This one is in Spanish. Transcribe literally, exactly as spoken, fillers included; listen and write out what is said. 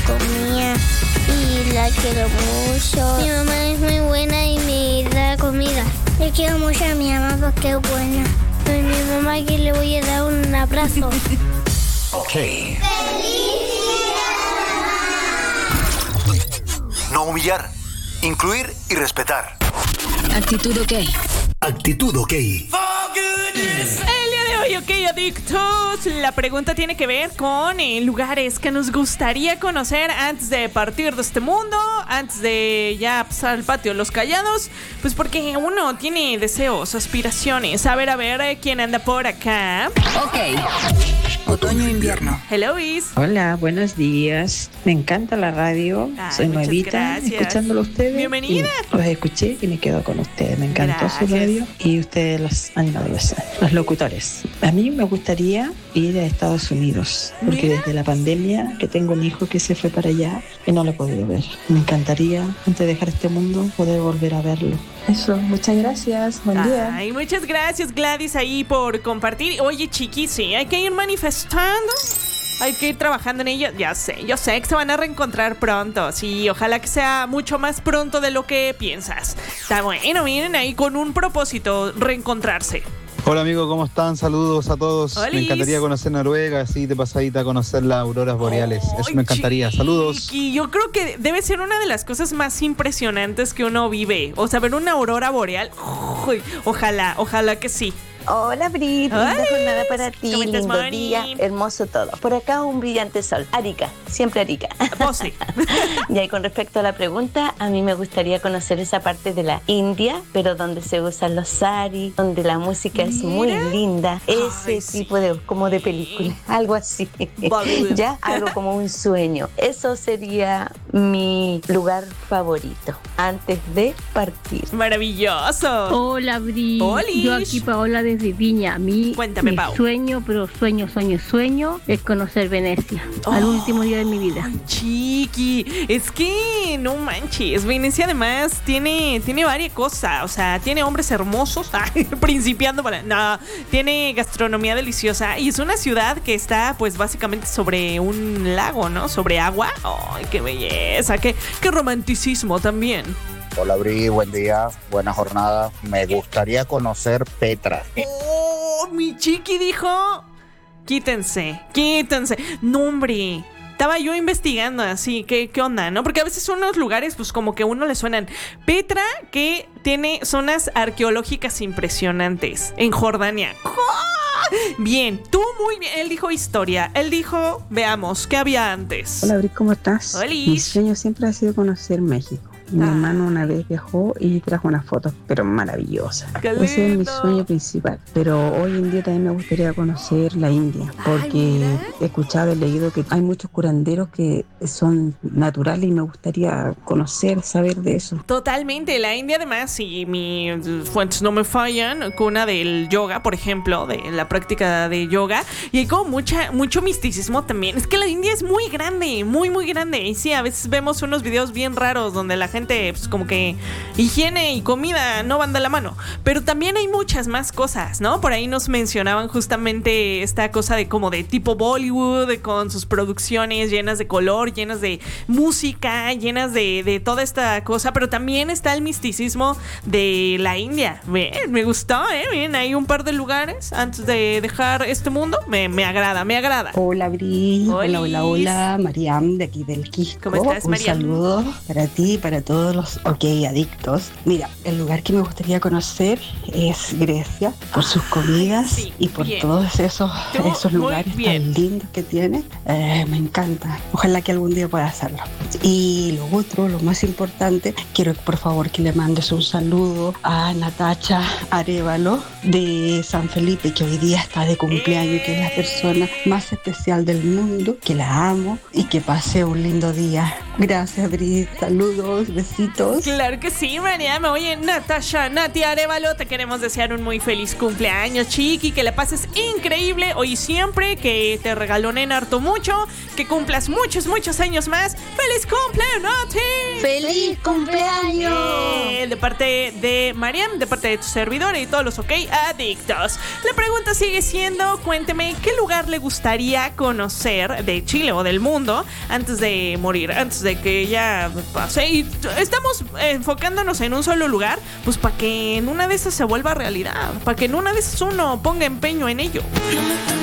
comida y la quiero mucho. Mi mamá es muy buena y me da comida. Yo quiero mucho a mi mamá porque es buena. A mi mamá que le voy a dar un abrazo. Ok. ¡Feliz No humillar, incluir y respetar. Actitud ok. Actitud ok. El día de hoy, ok, adictos, la pregunta tiene que ver con eh, lugares que nos gustaría conocer antes de partir de este mundo, antes de ya pasar al patio de los callados, pues porque uno tiene deseos, aspiraciones. A ver, a ver, eh, ¿quién anda por acá? Ok. Otoño-invierno. Hello, Luis. Hola, buenos días. Me encanta la radio. Ay, Soy muchas nuevita gracias. escuchándolo a ustedes. Bienvenida. Y los escuché y me quedo con ustedes. Me encantó Gracias. su radio y ustedes, los animadores, los locutores. A mí me gustaría ir a Estados Unidos porque Mira. desde la pandemia que tengo un hijo que se fue para allá y no lo he podido ver. Me encantaría, antes de dejar este mundo, poder volver a verlo. Eso, muchas gracias. Buen día. Ay, muchas gracias, Gladys, ahí por compartir. Oye, chiquis, sí, hay que ir manifestando. Hay que ir trabajando en ello. Ya sé, yo sé que se van a reencontrar pronto. Sí, ojalá que sea mucho más pronto de lo que piensas. Está bueno, vienen ahí con un propósito, reencontrarse. Hola amigos, ¿cómo están? Saludos a todos. Olis. Me encantaría conocer Noruega, así de pasadita a conocer las auroras boreales. Eso Ay, me encantaría. Saludos. chiqui, yo creo que debe ser una de las cosas más impresionantes que uno vive. O sea, ver una aurora boreal. Uy, ojalá, ojalá que sí. Hola, Brit. Hola. Linda jornada para ti. ¿Cómo estás, Lindo Moni? día, hermoso todo. Por acá un brillante sol. Arica, siempre Arica. Pose. Y ahí con respecto a la pregunta, a mí me gustaría conocer esa parte de la India, pero donde se usan los sari, donde la música es muy Mira. linda. Ese Ay, sí. tipo de, como de película, algo así. Bollywood. Ya, algo como un sueño. Eso sería mi lugar favorito antes de partir. Maravilloso. Hola, Bri. Olis. Yo aquí, Paola, desde Viña. A mí, Cuéntame, mi Pau. sueño, pero sueño, sueño, sueño, es conocer Venecia. Al Oh. último día de mi vida. Ay, chiqui, es que no manches, Venecia además tiene, tiene varias cosas, o sea, tiene hombres hermosos, ay, principiando para, no, tiene gastronomía deliciosa y es una ciudad que está pues básicamente sobre un lago, ¿no? Sobre agua, ay, qué belleza, qué, qué romanticismo también. Hola Bri, buen día, buena jornada. Me gustaría conocer Petra. Oh, mi chiqui dijo, quítense, quítense, no hombre. Estaba yo investigando así, ¿qué, qué onda, no? Porque a veces unos lugares, pues como que a uno le suenan. Petra, que tiene zonas arqueológicas impresionantes en Jordania. ¡Oh! Bien, tú muy bien. Él dijo historia, él dijo, veamos, ¿qué había antes? Hola, Bri, ¿cómo estás? Olis. Mi sueño siempre ha sido conocer México. Mi Ah. hermano una vez viajó y trajo unas fotos, pero maravillosas. ¡Qué Ese es mi lindo! sueño principal. Pero hoy en día también me gustaría conocer la India, porque mira. he escuchado y leído que hay muchos curanderos que son naturales y me gustaría conocer, saber de eso. Totalmente, la India además, si mis fuentes no me fallan, cuna del yoga, por ejemplo, de la práctica de yoga, y hay como mucha, mucho misticismo también. Es que la India es muy grande, muy muy grande, y sí, a veces vemos unos videos bien raros donde la gente, pues como que higiene y comida no van de la mano, pero también hay muchas más cosas, ¿no? Por ahí nos mencionaban justamente esta cosa de como de tipo Bollywood, con sus producciones llenas de color, llenas de música, llenas de, de toda esta cosa, pero también está el misticismo de la India. Bien, me gustó, ¿eh? Bien, hay un par de lugares antes de dejar este mundo. Me, me agrada, me agrada. Hola, Bri. Hola, Olis. hola, hola. Mariam, de aquí del Quisco. ¿Cómo estás, Un Mariam? saludo para ti, para todos los OK adictos. Mira, el lugar que me gustaría conocer es Grecia, por sus comidas sí, y por bien. todos esos, Tú, esos muy lugares bien. tan lindos que tiene. Eh, me encanta. Ojalá que algún día pueda hacerlo. Y lo otro, lo más importante, quiero por favor que le mandes un saludo a Natacha Arévalo de San Felipe, que hoy día está de cumpleaños, que es la persona más especial del mundo, que la amo y que pase un lindo día Gracias, Brit. Saludos, besitos. Claro que sí, Mariam. Oye, Natasha, Nati Arevalo, te queremos desear un muy feliz cumpleaños, chiqui, que la pases increíble hoy y siempre, que te regalonen harto mucho, que cumplas muchos, muchos años más. ¡Feliz cumpleaños, Nati! ¡Feliz cumpleaños! Eh, de parte de Mariam, de parte de tu servidor y todos los OK Adictos. La pregunta sigue siendo, cuénteme, ¿qué lugar le gustaría conocer de Chile o del mundo antes de morir, antes de que ya pase? Y estamos enfocándonos en un solo lugar, pues para que en una de esas se vuelva realidad, para que en una de esas uno ponga empeño en ello.